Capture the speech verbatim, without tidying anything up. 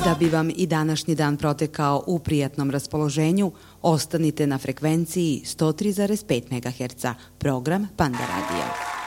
Da bi vam i današnji dan protekao u prijatnom raspoloženju, ostanite na frekvenciji sto tri zarez pet megaherca, program Panda Radio.